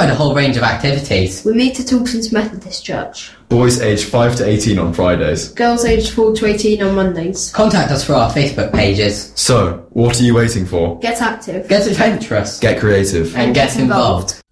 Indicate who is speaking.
Speaker 1: provide a whole range of activities.
Speaker 2: We meet at Alton's Methodist Church.
Speaker 3: Boys aged 5 to 18 on Fridays.
Speaker 2: Girls aged 4 to 18 on Mondays.
Speaker 1: Contact us through our Facebook pages.
Speaker 3: So, what are you waiting for?
Speaker 2: Get active.
Speaker 1: Get adventurous.
Speaker 3: Get creative.
Speaker 1: And get involved.